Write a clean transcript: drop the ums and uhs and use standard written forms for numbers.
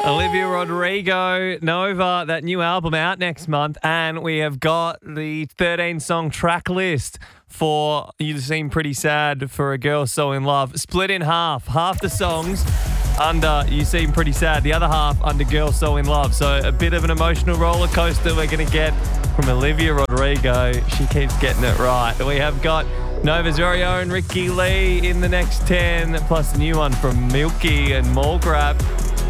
Olivia Rodrigo, Nova, that new album out next month, and we have got the 13-song track list for You Seem Pretty Sad for a Girl So In Love, split in half. Half the songs under You Seem Pretty Sad, the other half under Girl So In Love. So a bit of an emotional roller coaster we're going to get from Olivia Rodrigo. She keeps getting it right. We have got Nova's very own Ricky Lee in the next 10, plus a new one from Milky and Mallgrab.